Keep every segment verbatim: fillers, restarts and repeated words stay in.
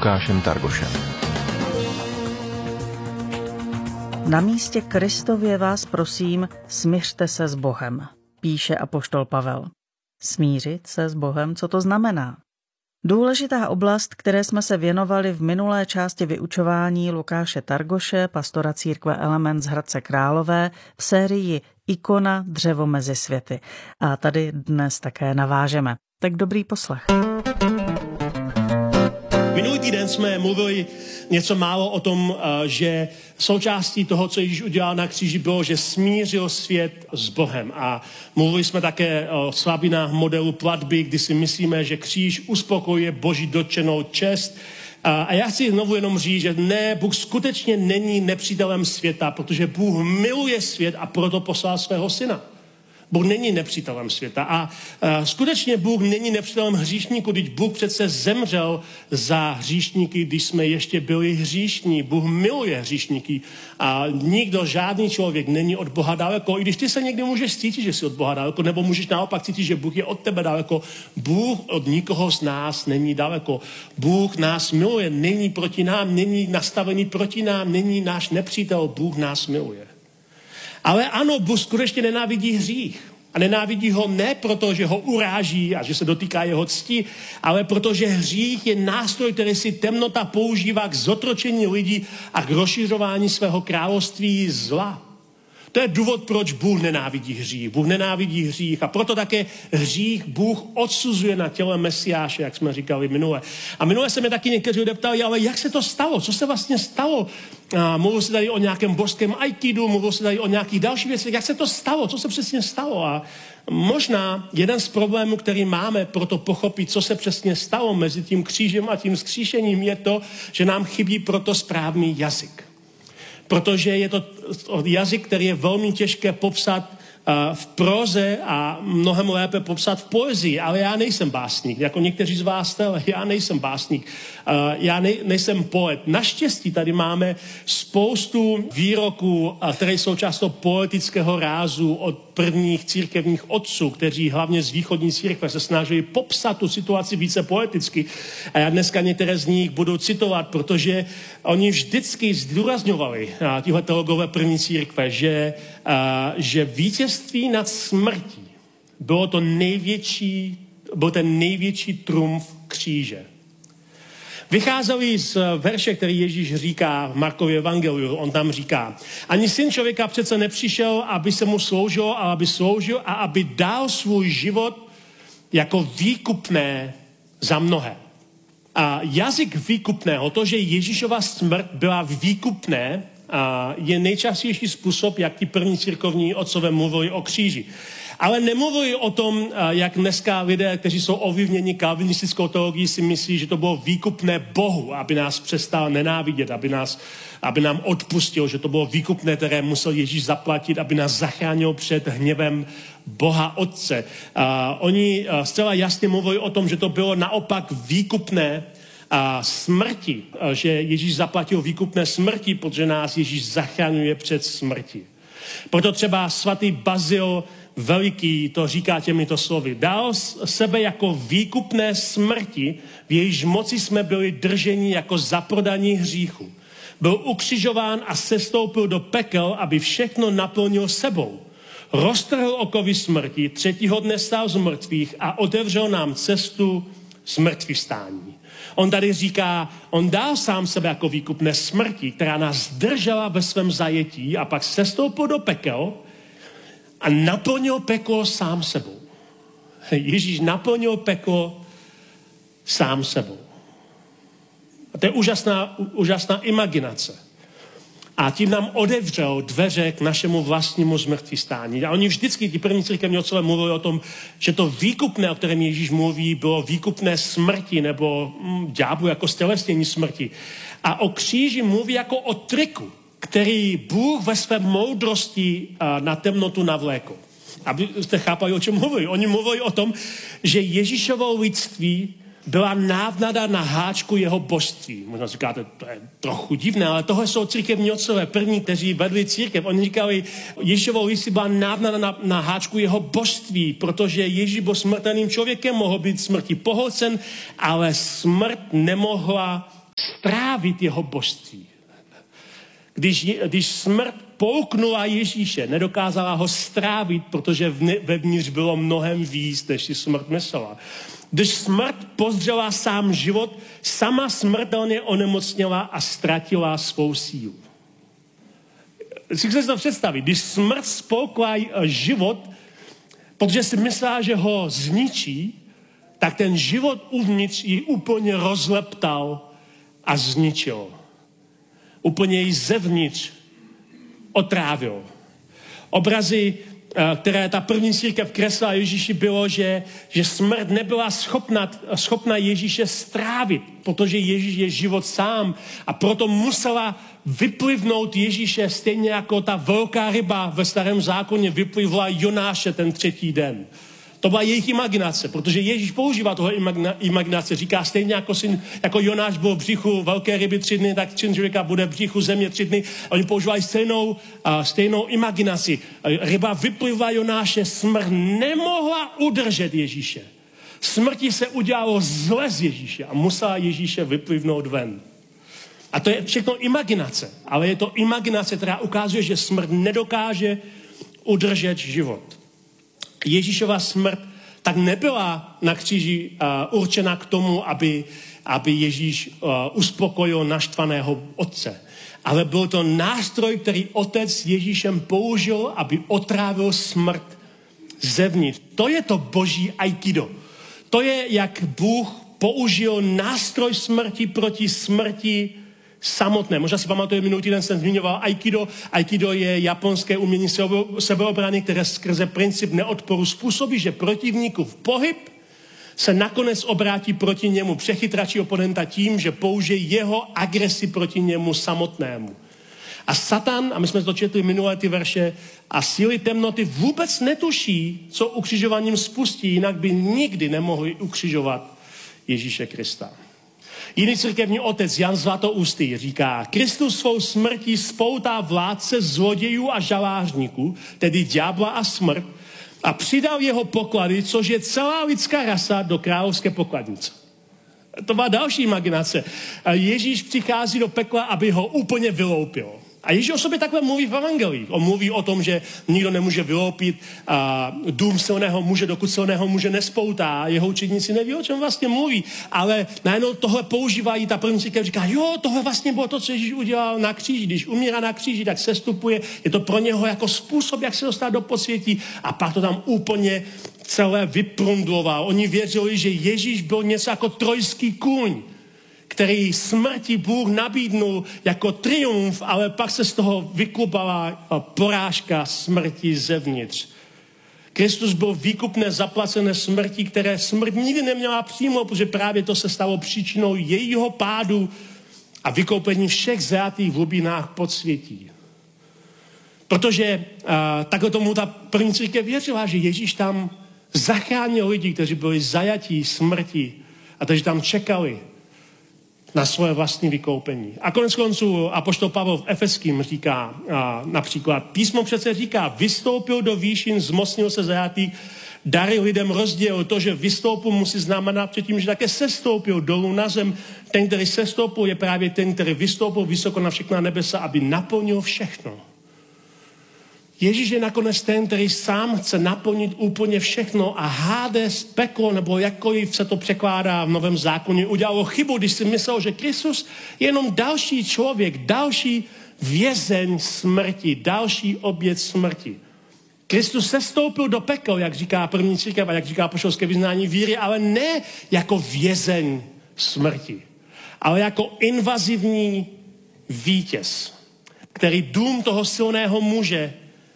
Lukášem Targošem. Na místě Kristově vás prosím, smiřte se s Bohem, píše apoštol Pavel. Smířit se s Bohem, co to znamená? Důležitá oblast, které jsme se věnovali v minulé části vyučování Lukáše Targoše, pastora církve Element z Hradce Králové, v sérii Ikona dřevo mezi světy. A tady dnes také navážeme. Tak dobrý poslech. Minulý týden jsme mluvili něco málo o tom, že součástí toho, co Ježíš udělal na kříži, bylo, že smířil svět s Bohem. A mluvili jsme také o slabinách modelu platby, kdy si myslíme, že kříž uspokojuje Boží dotčenou čest. A já chci znovu jenom říct, že ne, Bůh skutečně není nepřítelem světa, protože Bůh miluje svět a proto poslal svého syna. Bůh není nepřítelem světa a, a skutečně Bůh není nepřítelem hříšníků, když Bůh přece zemřel za hříšníky, když jsme ještě byli hříšní. Bůh miluje hříšníky a nikdo, žádný člověk není od Boha daleko. I když ty se někdy můžeš cítit, že jsi od Boha daleko, nebo můžeš naopak cítit, že Bůh je od tebe daleko. Bůh od nikoho z nás není daleko. Bůh nás miluje, není proti nám, není nastavený proti nám, není náš nepřítel, Bůh nás miluje. Ale ano, Bůh skutečně nenávidí hřích. A nenávidí ho ne proto, že ho uráží a že se dotýká jeho cti, ale protože hřích je nástroj, který si temnota používá k zotročení lidí a k rozšiřování svého království zla. To je důvod, proč Bůh nenávidí hřích. Bůh nenávidí hřích a proto také hřích Bůh odsuzuje na těle Mesiáše, jak jsme říkali minule. A minule se mě taky někteří lidé ptali, ale jak se to stalo? Co se vlastně stalo? A mluvil se tady o nějakém božském aikidu, mluvil se tady o nějakých dalších věcech. Jak se to stalo? Co se přesně stalo? A možná jeden z problémů, který máme pro to pochopit, co se přesně stalo mezi tím křížem a tím vzkříšením, je to, že nám chybí proto správný jazyk. Protože je to jazyk, který je velmi těžké popsat v próze a mnohem lépe popsat v poezii. Ale já nejsem básník, jako někteří z vás jste, ale já nejsem básník. Já nej, nejsem poet. Naštěstí tady máme spoustu výroků, které jsou často poetického rázu od prvních církevních otců, kteří hlavně z východní církve se snažili popsat tu situaci více poeticky. A já dneska některé z nich budu citovat, protože oni vždycky zdůrazňovali, tihle teologové první církve, že, že vítězství nad smrtí bylo to největší, byl ten největší trumf kříže. Vycházeli z verše, který Ježíš říká v Markově evangeliu. On tam říká, ani syn člověka přece nepřišel, aby se mu sloužil, ale aby sloužil a aby dal svůj život jako výkupné za mnohé. A jazyk výkupného, to, že Ježíšova smrt byla výkupné, je nejčastější způsob, jak ti první církovní otcové mluvili o kříži. Ale nemluvili o tom, jak dneska lidé, kteří jsou ovlivněni kalvinistickou teologií, si myslí, že to bylo výkupné Bohu, aby nás přestal nenávidět, aby, nás, aby nám odpustil, že to bylo výkupné, které musel Ježíš zaplatit, aby nás zachránil před hněvem Boha Otce. A oni zcela jasně mluvili o tom, že to bylo naopak výkupné a smrti, že Ježíš zaplatil výkupné smrti, protože nás Ježíš zachraňuje před smrti. Proto třeba svatý Bazil Veliký to říká těmito slovy. Dal sebe jako výkupné smrti, v jejíž moci jsme byli drženi jako zaprodaní hříchu. Byl ukřižován a sestoupil do pekel, aby všechno naplnil sebou. Roztrhl okovy smrti, třetího dne stál z mrtvých a otevřel nám cestu zmrtvývstání. On tady říká, on dal sám sebe jako výkupné smrti, která nás držela ve svém zajetí a pak sestoupil do pekel a naplnil peklo sám sebou. Ježíš naplnil peklo sám sebou. A to je úžasná, úžasná imaginace. A tím nám otevřel dveře k našemu vlastnímu zmrtvývstání. A oni vždycky, ti první církevní otcové, mluvili o tom, že to výkupné, o kterém Ježíš mluví, bylo výkupné smrti nebo hm, ďáblu jako stělesnění smrti. A o kříži mluví jako o triku, který Bůh ve své moudrosti na temnotu navlékl. Abyste chápali, o čem mluví. Oni mluvili o tom, že Ježíšovo lidství byla návnada na háčku jeho božství. Možná říkáte, to je trochu divné, ale tohle jsou církevní otcové, první, kteří vedli církev. Oni říkali, Ježíšovo lidství byla návnada na, na háčku jeho božství, protože Ježíš byl smrtelným člověkem, mohl být smrti pohlcen, ale smrt nemohla strávit jeho božství. Když, když smrt pouknula Ježíše, nedokázala ho strávit, protože vevnitř bylo mnohem víc, než si smrt myslela. Když smrt pozdřela sám život, sama smrtelně onemocněla a ztratila svou sílu. Si chcete to představit, když smrt spolkla život, protože si myslela, že ho zničí, tak ten život uvnitř ji úplně rozleptal a zničil. Úplně ji zevnitř otrávil. Obrazy, které ta první církev kreslila Ježíši, bylo, že, že smrt nebyla schopna, schopna Ježíše strávit, protože Ježíš je život sám a proto musela vyplivnout Ježíše stejně jako ta velká ryba ve Starém zákoně vyplivla Jonáše ten třetí den. To byla jejich imaginace, protože Ježíš používá toho imaginace. Říká stejně jako, syn, jako Jonáš byl v břichu velké ryby tři dny, tak syn člověka bude v břichu země tři dny. Oni používají stejnou, uh, stejnou imaginaci. Ryba vyplivla Jonáše, smrt nemohla udržet Ježíše. Smrti se udělalo zle z Ježíše a musela Ježíše vyplivnout ven. A to je všechno imaginace, ale je to imaginace, která ukazuje, že smrt nedokáže udržet život. Ježíšova smrt tak nebyla na kříži uh, určena k tomu, aby, aby Ježíš uh, uspokojil naštvaného otce. Ale byl to nástroj, který otec Ježíšem použil, aby otrávil smrt zevnitř. To je to boží aikido. To je, jak Bůh použil nástroj smrti proti smrti samotné. Možná si pamatuje, minulý týden jsem zmiňoval Aikido. Aikido je japonské umění sebeobrany, které skrze princip neodporu způsobí, že protivníkův pohyb se nakonec obrátí proti němu, přechytračí oponenta tím, že použije jeho agresi proti němu samotnému. A Satan, a my jsme to četli minulé ty verše, a síly temnoty vůbec netuší, co ukřižováním spustí, jinak by nikdy nemohli ukřižovat Ježíše Krista. Jiný církevní otec Jan Zlatoustý říká, Kristus svou smrtí spoutá vládce zlodějů a žalářníků, tedy ďábla a smrt, a přidal jeho poklady, což je celá lidská rasa, do královské pokladnice. To byla další imaginace. Ježíš přichází do pekla, aby ho úplně vyloupil. A Ježíš o sobě takhle mluví v evangelii. On mluví o tom, že nikdo nemůže vyloupit a dům silného muže, dokud silného muže nespoutá. Jeho učedníci neví, o čem vlastně mluví. Ale najednou tohle používají, ta první církev říká, jo, tohle vlastně bylo to, co Ježíš udělal na kříži. Když umírá na kříži, tak sestupuje. Je to pro něho jako způsob, jak se dostat do podsvětí. A pak to tam úplně celé vyprundloval. Oni věřili, že Ježíš byl něco jako trojský kůň, který smrti Bůh nabídnul jako triumf, ale pak se z toho vyklubala porážka smrti zevnitř. Kristus byl výkupné zaplacené smrti, které smrt nikdy neměla přijmout, protože právě to se stalo příčinou jejího pádu a vykoupení všech zajatých v hlubinách podsvětí. Protože uh, takhle tomu ta první církev věřila, že Ježíš tam zachránil lidi, kteří byli zajatí smrti a kteří tam čekali na svoje vlastní vykoupení. A konec konců apoštol Pavel v Efeským říká a, například, písmo přece říká, vystoupil do výšin, zmocnil se zajatých, dary lidem rozdělil. To, že vystoupil, musí znamenat předtím, že také sestoupil dolů na zem. Ten, který sestoupil, je právě ten, který vystoupil vysoko na všechna nebesa, aby naplnil všechno. Ježíš je nakonec ten, který sám chce naplnit úplně všechno a Hades, peklo, nebo jakkoliv se to překládá v Novém zákoně, udělalo chybu, když si myslel, že Kristus je jenom další člověk, další vězeň smrti, další oběť smrti. Kristus sestoupil do pekel, jak říká první církev a jak říká apoštolské vyznání víry, ale ne jako vězeň smrti, ale jako invazivní vítěz, který dům toho silného muže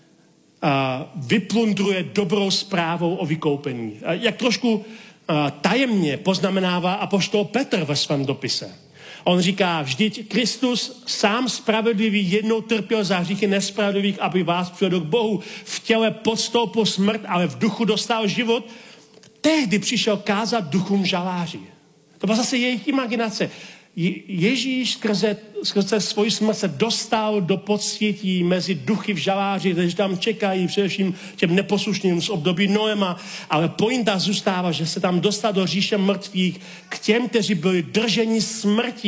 vyplundruje dobrou zprávou o vykoupení. Jak trošku tajemně poznamenává apoštol Petr ve svém dopise. On říká, vždyť Kristus sám spravedlivý jednou trpěl za hříchy nespravedlivých, aby vás přivedl k Bohu. V těle podstoupil smrt, ale v duchu dostal život. Tehdy přišel kázat duchům žaláři. To byla zase jejich imaginace. Ježíš skrze, skrze svoji smrt se dostal do podsvětí mezi duchy v žaláři, kteří tam čekají, především těm neposlušným z období Noema, ale pointa zůstává, že se tam dostal do říše mrtvých k těm, kteří byli drženi smrtí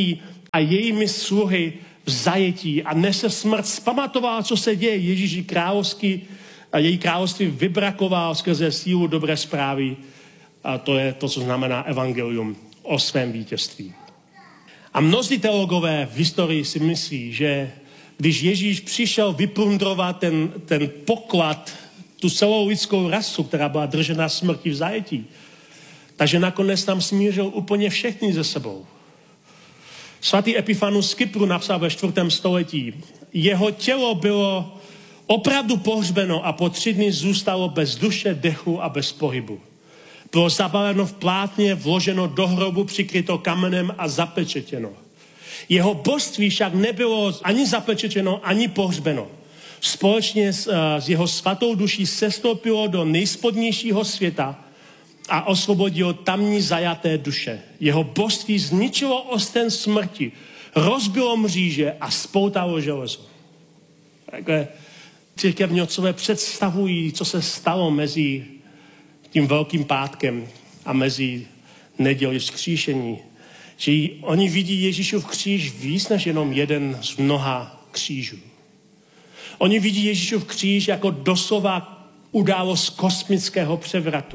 a jejími sluhy v zajetí a nese smrt. Zpamatoval, co se děje. Ježíši královský a její království vybrakoval skrze sílu dobré zprávy. A to je to, co znamená evangelium o svém vítězství. A mnozí teologové v historii si myslí, že když Ježíš přišel vyplundrovat ten, ten poklad, tu celou lidskou rasu, která byla držena smrti v zajetí, takže nakonec tam smířil úplně všechny ze sebou. Svatý Epifanus z Kypru napsal ve čtvrtém století, jeho tělo bylo opravdu pohřbeno a po tři dny zůstalo bez duše, dechu a bez pohybu. Bylo zabaleno v plátně, vloženo do hrobu, přikryto kamenem a zapečetěno. Jeho božství však nebylo ani zapečetěno, ani pohřbeno. Společně s, s jeho svatou duší sestoupilo do nejspodnějšího světa a osvobodil tamní zajaté duše. Jeho božství zničilo osten smrti, rozbilo mříže a spoutalo železo. Takhle církevní otcové představují, co se stalo mezi tím velkým pátkem a mezi neděli vzkříšení. Že oni vidí Ježíšův kříž víc než jenom jeden z mnoha křížů. Oni vidí Ježíšův kříž jako doslova událost kosmického převratu.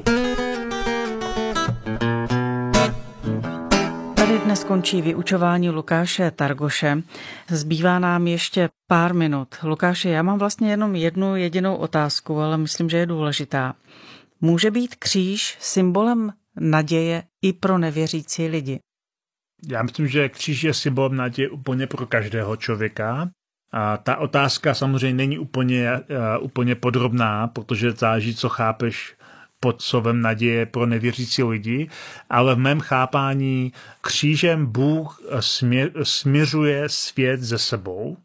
Tady dnes končí vyučování Lukáše Targoše. Zbývá nám ještě pár minut. Lukáši, já mám vlastně jenom jednu jedinou otázku, ale myslím, že je důležitá. Může být kříž symbolem naděje i pro nevěřící lidi? Já myslím, že kříž je symbolem naděje úplně pro každého člověka. A ta otázka samozřejmě není úplně, uh, úplně podrobná, protože záleží, co chápeš pod slovem naděje pro nevěřící lidi, ale v mém chápání křížem Bůh smě, směřuje svět ze sebou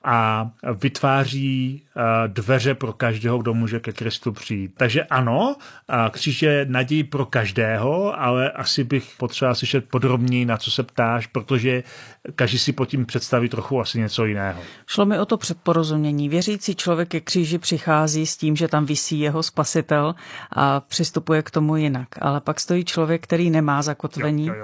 a vytváří dveře pro každého, kdo může ke Kristu přijít. Takže ano, kříž je naději pro každého, ale asi bych potřeboval slyšet podrobněji, na co se ptáš, protože každý si pod tím představí trochu asi něco jiného. Šlo mi o to předporozumění. Věřící člověk ke kříži přichází s tím, že tam visí jeho spasitel a přistupuje k tomu jinak. Ale pak stojí člověk, který nemá zakotvení. Jo, jo, jo.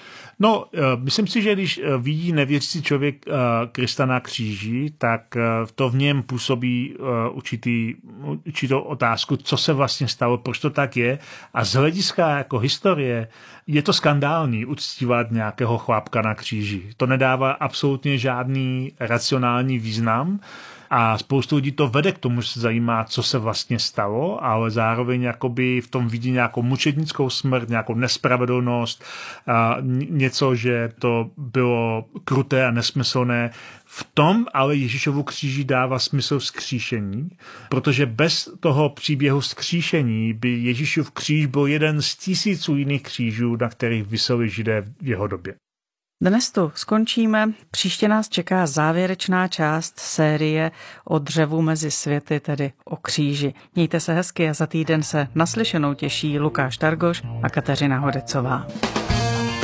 No, myslím si, že když vidí nevěřící člověk Krista na kříži, tak to v něm působí určitý, určitou otázku, co se vlastně stalo, proč to tak je. A z hlediska jako historie je to skandální uctívat nějakého chlápka na kříži. To nedává absolutně žádný racionální význam. A spoustu lidí to vede k tomu, že se zajímá, co se vlastně stalo, ale zároveň jakoby v tom vidí nějakou mučednickou smrt, nějakou nespravedlnost, a něco, že to bylo kruté a nesmyslné. V tom ale Ježíšovu kříži dává smysl vzkříšení, protože bez toho příběhu vzkříšení by Ježíšův kříž byl jeden z tisíců jiných křížů, na kterých viseli Židé v jeho době. Dnes tu skončíme. Příště nás čeká závěrečná část série o dřevu mezi světy, tedy o kříži. Mějte se hezky a za týden se naslyšenou těší Lukáš Targoš a Kateřina Hodecová.